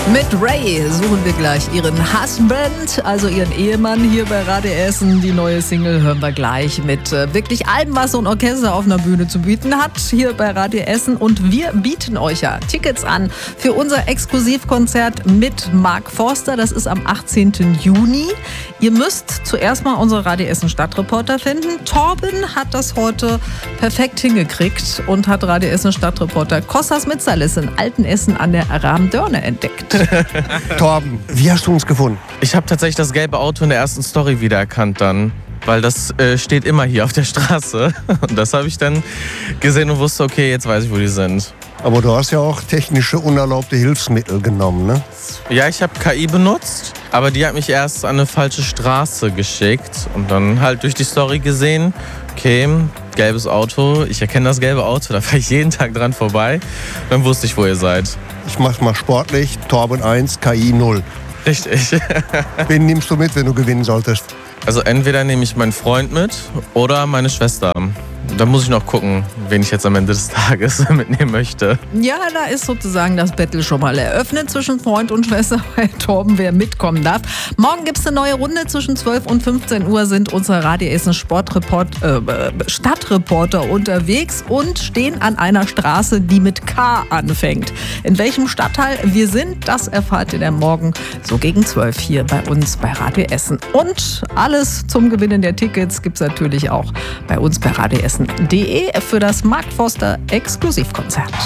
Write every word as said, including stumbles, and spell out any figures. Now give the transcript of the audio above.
Mit Ray suchen wir gleich ihren Husband, also ihren Ehemann hier bei Radio Essen. Die neue Single hören wir gleich mit äh, wirklich allem, was so ein Orchester auf einer Bühne zu bieten hat, hier bei Radio Essen. Und wir bieten euch ja Tickets an für unser Exklusivkonzert mit Mark Forster. Das ist am achtzehnten Juni. Ihr müsst zuerst mal unsere Radio Essen Stadtreporter finden. Torben hat das heute perfekt hingekriegt und hat Radio Essen Stadtreporter Kostas Mitzalis in Altenessen an der Ramdörne entdeckt. Torben, wie hast du uns gefunden? Ich habe tatsächlich das gelbe Auto in der ersten Story wiedererkannt dann, weil das äh, steht immer hier auf der Straße. Und das habe ich dann gesehen und wusste, okay, jetzt weiß ich, wo die sind. Aber du hast ja auch technische, unerlaubte Hilfsmittel genommen, ne? Ja, ich habe K I benutzt, aber die hat mich erst an eine falsche Straße geschickt und dann halt durch die Story gesehen, okay, gelbes Auto, ich erkenne das gelbe Auto, da fahre ich jeden Tag dran vorbei. Dann wusste ich, wo ihr seid. Ich mach's mal sportlich, Torben eins, K I null. Richtig. Wen nimmst du mit, wenn du gewinnen solltest? Also entweder nehme ich meinen Freund mit oder meine Schwester. Da muss ich noch gucken, wen ich jetzt am Ende des Tages mitnehmen möchte. Ja, da ist sozusagen das Battle schon mal eröffnet zwischen Freund und Schwester bei Torben, wer mitkommen darf. Morgen gibt es eine neue Runde. Zwischen zwölf und fünfzehn Uhr sind unsere Radio Essen Sportreport, äh, Stadtreporter unterwegs und stehen an einer Straße, die mit K anfängt. In welchem Stadtteil wir sind, das erfahrt ihr dann morgen so gegen zwölf hier bei uns bei Radio Essen. Und alles zum Gewinnen der Tickets gibt es natürlich auch bei uns bei Radio Essen. für das Mark Forster Exklusivkonzert.